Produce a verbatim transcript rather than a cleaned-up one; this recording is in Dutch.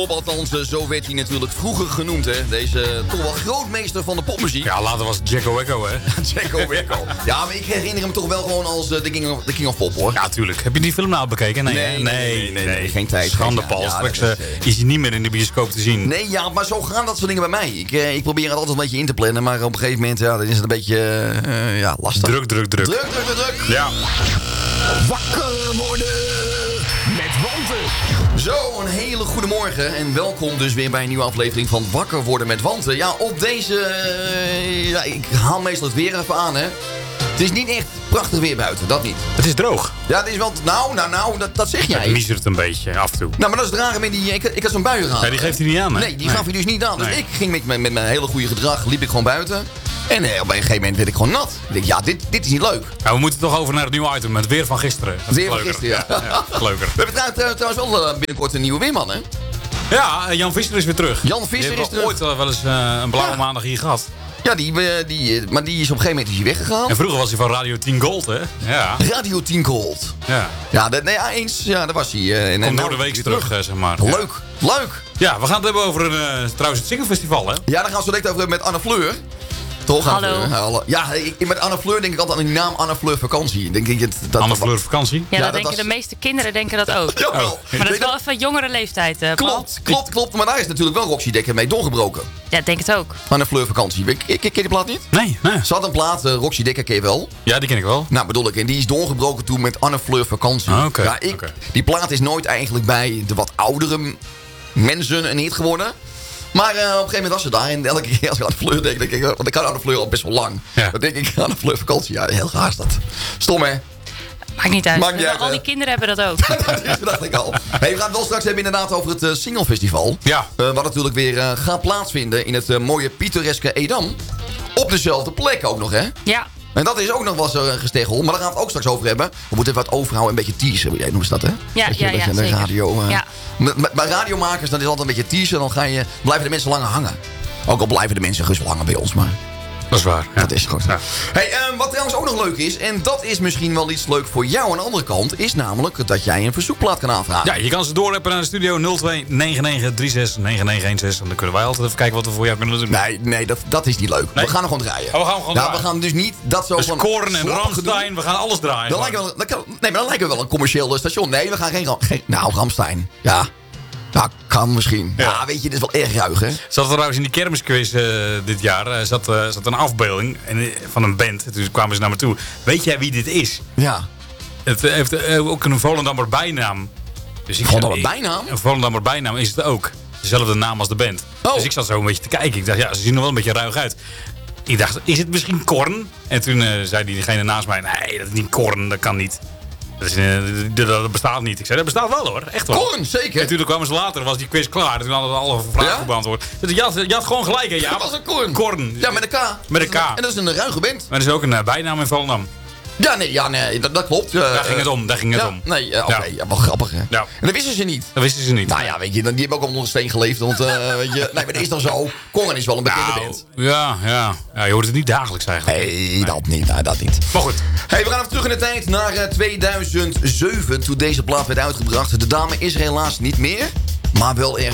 Althans, zo werd hij natuurlijk vroeger genoemd, hè. Deze toch wel grootmeester van de popmuziek. Ja, later was het Jacko Wacko, hè? Jacko Wacko. Ja, maar ik herinner hem toch wel gewoon als uh, de, King of, de King of Pop, hoor. Ja, tuurlijk. Heb je die film nou bekeken? Nee, nee, nee, nee, nee, nee, geen tijd. Schande, Paul. Ja, Straks is, uh, is hij niet meer in de bioscoop te zien. Nee, ja, maar zo gaan dat soort dingen bij mij. Ik, uh, ik probeer het altijd een beetje in te plannen, maar op een gegeven moment ja, dan is het een beetje uh, ja, lastig. Druk, druk, druk. Druk, druk, druk, druk. Ja. Wakker worden met Wanten. Zo, een hele goede morgen en welkom dus weer bij een nieuwe aflevering van Wakker worden met Wanten. Ja, op deze... Uh, ja, ik haal meestal het weer even aan, hè. Het is niet echt prachtig weer buiten, dat niet. Het is droog. Ja, het is wel... Nou, nou, nou, dat, dat zeg jij. Het miezert een beetje, af en toe. Nou, maar dat is het rare met die... Ik, ik had zo'n bui gehad. Ja, die geeft hij niet aan, hè? Nee, die nee. gaf hij dus niet aan. Dus nee. ik ging met, met, met mijn hele goede gedrag, liep ik gewoon buiten. En eh, op een gegeven moment werd ik gewoon nat. Ik denk, ja, dit, dit is niet leuk. Nou, we moeten toch over naar het nieuwe item, het weer van gisteren. Het weer van gisteren, ja. ja, ja leuker. We hebben trouwens, trouwens wel uh, binnenkort een nieuwe weerman, hè? Ja, Jan Visser is weer terug. Jan Visser is terug. ooit uh, wel eens uh, een blauwe ja. maandag hier gehad. Ja, die, uh, die, uh, maar die is op een gegeven moment is hij weggegaan. En vroeger was hij van Radio tien Gold, hè? Ja. Radio tien Gold. Ja. Ja, dat, nee, ja eens. Ja, daar was hij. Uh, Komt door de week terug, terug, zeg maar. Leuk, ja. leuk. Ja, we gaan het hebben over een, uh, trouwens het Singelfestival, hè? Ja, daar gaan we zo direct over met Anne Fleur. Toch? Hallo. Anne Fleur. Ja, ik, met Anne Fleur denk ik altijd aan die naam Anne Fleur Vakantie. Denk ik het, dat, Anne Fleur Vakantie? Ja, ja dat, dat denken was... de meeste kinderen denken dat ook. Ja, oh. Maar dat is wel even jongere leeftijd, uh, Klopt, klopt, klopt. Maar daar is natuurlijk wel Roxy Dekker mee doorgebroken. Ja, ik denk het ook. Anne Fleur Vakantie. Ken je die plaat niet? Nee, nee. Ze had een plaat, uh, Roxy Dekker ken je wel. Ja, die ken ik wel. Nou, bedoel ik. En die is doorgebroken toen met Anne Fleur Vakantie. Ah, okay. Ja, ik, okay. Die plaat is nooit eigenlijk bij de wat oudere mensen een hit geworden. Maar uh, op een gegeven moment was ze daar. En elke keer als ik aan de Fleur denk, denk ik... Want ik kan aan de Fleur al best wel lang. Ja. Dan denk ik aan de Fleur Vakantie. Ja, heel gaar is dat. Stom, hè? Maakt niet uit. Maakt niet uit al die hè? kinderen hebben dat ook. Dat dacht ik al. Hey, we gaan het wel straks hebben inderdaad over het uh, Singelfestival. Ja. Uh, wat natuurlijk weer uh, gaat plaatsvinden in het uh, mooie pittoreske Edam. Op dezelfde plek ook nog, hè? Ja. En dat is ook nog wel eens uh, gesteggel. Maar daar gaan we het ook straks over hebben. We moeten even wat overhouden en een beetje teasen. Jij noemt dat, hè? Ja, dat je, ja, dat je ja, de radio, uh, ja. Met, bij radiomakers, dat is altijd een beetje teasen. Dan ga je, blijven de mensen langer hangen. Ook al blijven de mensen gerust langer bij ons, maar... Dat is waar. Ja. Dat is goed. Ja. Hey, uh, wat trouwens ook nog leuk is, en dat is misschien wel iets leuk voor jou aan de andere kant, is namelijk dat jij een verzoekplaat kan aanvragen. Ja, je kan ze doorrappen naar de studio nul twee negen negen drie zes negen negen een zes. En dan kunnen wij altijd even kijken wat we voor jou kunnen doen. Nee, nee dat, dat is niet leuk. Nee. We gaan er gewoon draaien. Oh, we gaan gewoon ja, draaien. we gaan dus niet dat zo dus van... Korn en Rammstein, doen. we gaan alles draaien. Dan lijken we, dan kan, nee, maar dan lijken we wel een commercieel station. Nee, we gaan geen... geen nou, Rammstein. Ja. Nou, kan misschien. Ja. ja, weet je, dit is wel erg ruig, hè? Zat er trouwens in die kermisquiz uh, dit jaar, uh, zat, uh, zat een afbeelding en, van een band. Toen kwamen ze naar me toe. Weet jij wie dit is? Ja. Het uh, heeft uh, ook een Volendammer bijnaam. Dus ik Volendammer bijnaam? Een Volendammer bijnaam is het ook. Dezelfde naam als de band. Oh. Dus ik zat zo een beetje te kijken. Ik dacht, ja, ze zien er wel een beetje ruig uit. Ik dacht, is het misschien Korn? En toen uh, zei diegene naast mij, nee, dat is niet Korn, dat kan niet. Dat, is, uh, dat bestaat niet. Ik zei, dat bestaat wel hoor. Echt wel. Korn, zeker. En toen kwamen ze later, was die quiz klaar. Toen hadden we alle vragen ja? beantwoord. Dus je had, je had gewoon gelijk, hè? Ja, dat was een Korn. Korn. Ja, met een K. Met een K. En dat is een ruige band. Maar er is ook een uh, bijnaam in Volendam. Ja, nee, ja, nee dat, dat klopt. Uh, daar ging het om, daar ging het ja, om. Nee, uh, oké, okay, ja. ja, wel grappig, hè? Ja. En dat wisten ze niet. Dat wisten ze niet. Nou ja, weet je, die hebben ook onder de steen geleefd. Want, uh, weet je, nee, maar dat is dan zo. Korn is wel een bekende nou, band. Ja, ja, ja. Je hoort het niet dagelijks eigenlijk. Nee, nee. dat niet, nou, dat niet. Maar goed. Hey, we gaan even terug in de tijd naar uh, tweeduizend zeven, toen deze plaat werd uitgebracht. De dame is er helaas niet meer, maar wel erg